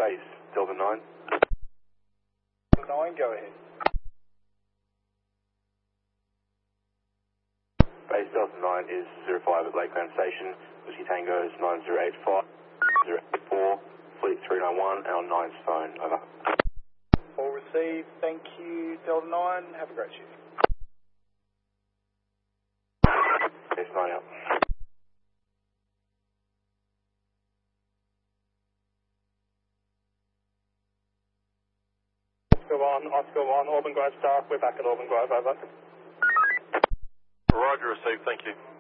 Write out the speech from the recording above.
base, Delta 9. 9, go ahead. Base Delta 9 is 05 at Lakeland Station, Whiskey Tango is 9085, 084, Fleet 391, our 9's phone, over. All received, thank you, Delta 9, have a great shift. Base 9 out. Oscar 1, Auburn Grove staff, we're back at Auburn Grove, over. Roger, received, thank you.